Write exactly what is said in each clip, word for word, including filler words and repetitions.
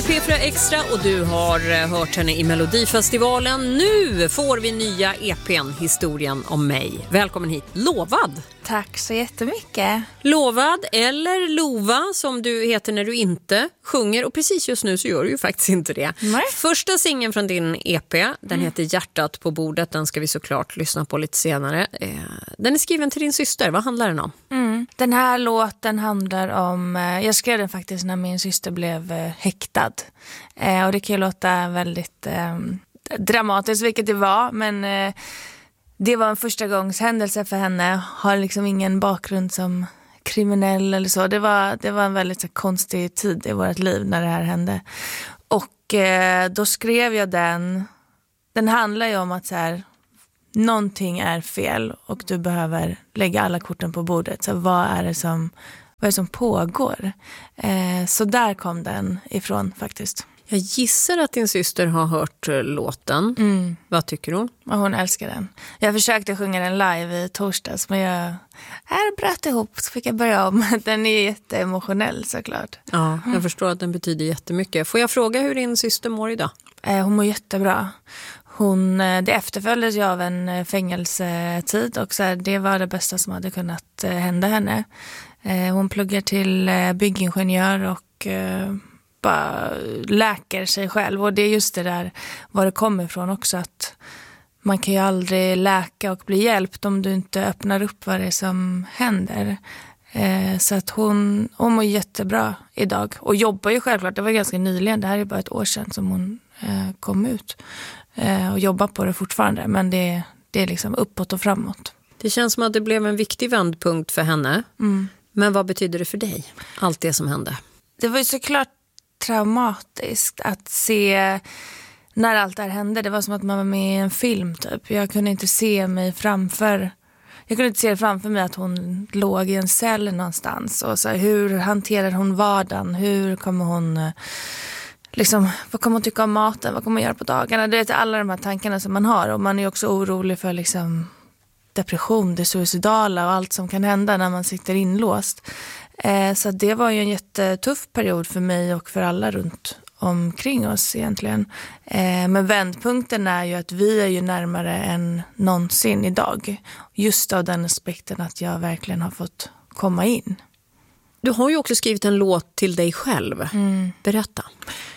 P fyra Extra och du har hört henne i Melodifestivalen. Nu får vi nya E P:n Historien om mig. Välkommen hit, Lovad. Tack så jättemycket. Lovad eller Lova som du heter när du inte sjunger. Och precis just nu så gör du ju faktiskt inte det. Nej. Första singeln från din E P, den mm. heter Hjärtat på bordet. Den ska vi såklart lyssna på lite senare. Den är skriven till din syster. Vad handlar den om? Mm. Den här låten handlar om... Jag skrev den faktiskt när min syster blev häktad. Och det kan ju låta väldigt eh, dramatiskt, vilket det var. Men... Eh, Det var en första gångs händelse för henne. Har liksom ingen bakgrund som kriminell eller så. Det var, det var en väldigt så, konstig tid i vårt liv när det här hände. Och eh, då skrev jag den. Den handlar ju om att så här, någonting är fel och du behöver lägga alla korten på bordet. Så vad är det som, vad är det som pågår? Eh, så där kom den ifrån faktiskt. Jag gissar att din syster har hört låten. Mm. Vad tycker hon? Ja, hon älskar den. Jag försökte sjunga den live i torsdags, men jag är bröt ihop så fick jag börja om. Den är jätteemotionell såklart. Ja, jag förstår att den betyder jättemycket. Får jag fråga hur din syster mår idag? Eh, hon mår jättebra. Hon, det efterföljdes ju av en fängelsetid och så här, det var det bästa som hade kunnat hända henne. Eh, hon pluggar till byggingenjör och... Eh, bara läker sig själv. Och det är just det där var det kommer ifrån också, att man kan ju aldrig läka och bli hjälpt om du inte öppnar upp vad det är som händer. Eh, så att hon, hon mår jättebra idag och jobbar ju självklart. Det var ganska nyligen, det här är bara ett år sedan som hon eh, kom ut eh, och jobbar på det fortfarande, men det, det är liksom uppåt och framåt. Det känns som att det blev en viktig vändpunkt för henne. Mm. Men vad betyder det för dig, allt det som hände? Det var ju såklart traumatiskt att se när allt det här hände. Det var som att man var med i en film typ. Jag kunde inte se mig framför jag kunde inte se framför mig att hon låg i en cell någonstans. Och så här, hur hanterar hon vardagen? Hur kommer hon liksom, vad kommer hon tycka om maten? Vad kommer hon göra på dagarna? Det är alla de här tankarna som man har. Och man är också orolig för liksom depression, det suicidala och allt som kan hända när man sitter inlåst. Eh, så det var ju en jättetuff period för mig och för alla runt omkring oss egentligen. Eh, men vändpunkten är ju att vi är ju närmare än någonsin idag. Just av den aspekten att jag verkligen har fått komma in. Du har ju också skrivit en låt till dig själv. Mm. Berätta.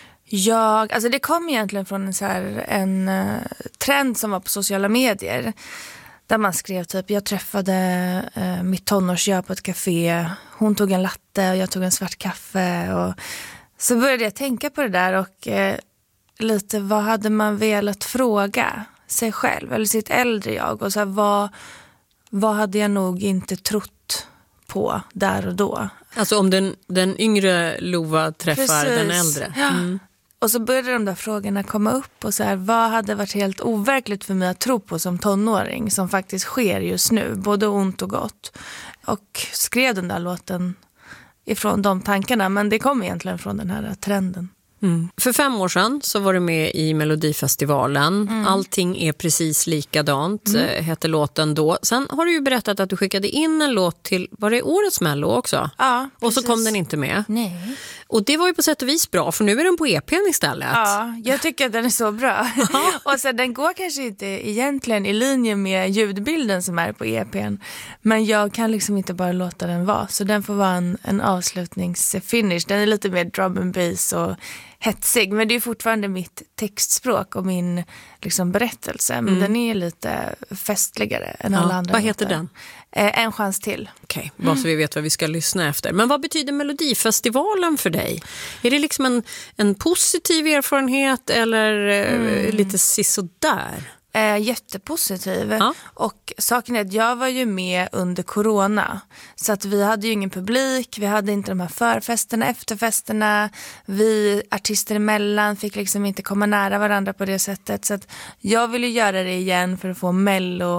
Jag, alltså det kom egentligen från en, så här, en uh, trend som var på sociala medier. Där man skrev typ, jag träffade eh, mitt tonårsgör på ett café. Hon tog en latte och jag tog en svart kaffe. Och så började jag tänka på det där och eh, lite vad hade man velat fråga sig själv eller sitt äldre jag. Och så här, vad, vad hade jag nog inte trott på där och då. Alltså om den, den yngre Lova träffar Precis. Den äldre. Mm. Och så började de där frågorna komma upp och så här, vad hade varit helt overkligt för mig att tro på som tonåring som faktiskt sker just nu, både ont och gott. Och skrev den där låten ifrån de tankarna, men det kom egentligen från den här trenden. Mm. För fem år sedan så var du med i Melodifestivalen. Mm. Allting är precis likadant, mm. heter låten då. Sen har du ju berättat att du skickade in en låt till, var det årets Mello också? Ja, och så kom den inte med. Nej. Och det var ju på sätt och vis bra, för nu är den på E P:n istället. Ja, jag tycker att den är så bra. Och så den går kanske inte egentligen i linje med ljudbilden som är på E P:n. Men jag kan liksom inte bara låta den vara. Så den får vara en, en avslutningsfinish. Den är lite mer drum and bass och hetsig, men det är fortfarande mitt textspråk och min liksom, berättelse. Men mm. den är lite festligare än ja, alla andra. Vad heter låtar. Den? Eh, en chans till. Okej, okay, bara så vi vet vad vi ska lyssna efter. Men vad betyder Melodifestivalen för dig? Är det liksom en, en positiv erfarenhet eller mm. lite sisådär? Eh, jättepositiv. Ja. Och saken är att jag var ju med under corona. Så att vi hade ju ingen publik. Vi hade inte de här förfesterna, efterfesterna. Vi artister emellan fick liksom inte komma nära varandra på det sättet. Så att jag ville göra det igen för att få Mello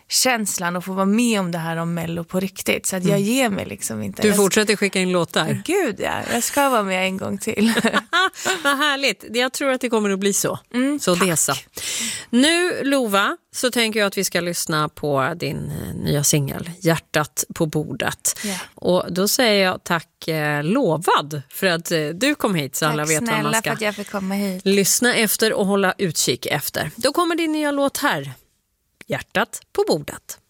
känslan och få vara med om det här om Mello på riktigt. Så att jag ger mig liksom inte. Du jag fortsätter skicka in låtar? ska... Gud ja, jag ska vara med en gång till. Vad härligt. Jag tror att det kommer att bli så. Mm, så tack. det så. Nu, Lova, så tänker jag att vi ska lyssna på din eh, nya singel, Hjärtat på bordet. Ja. Och då säger jag tack eh, Lovad för att eh, du kom hit så alla Tack vet vad man snälla ska för att jag fick komma hit. lyssna efter och hålla utkik efter. Då kommer din nya låt här, Hjärtat på bordet.